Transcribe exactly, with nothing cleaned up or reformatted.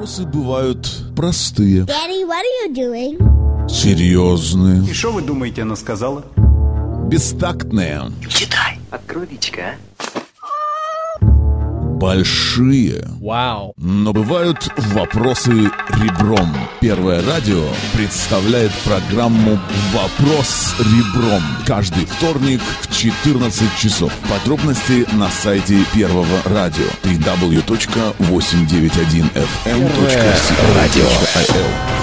Вопросы бывают простые. Daddy, what are you doing? Серьезные. И что вы думаете, она сказала? Бестактные. Читай. Открой личико, а? Большие. Вау. Но бывают вопросы ребром. Первое радио представляет программу «Вопрос ребром» каждый вторник в четырнадцать часов. Подробности на сайте Первого радио дабл ю дабл ю дабл ю точка восемьсот девяносто один эф эм точка си о точка ай эл.